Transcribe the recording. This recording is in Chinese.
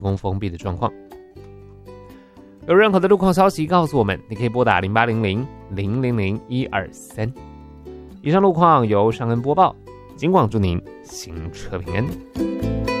供封闭的状况。有任何的路况消息告诉我们，你可以拨打0800-000-123。以上路况由尚恩播报，警广祝您行车平安。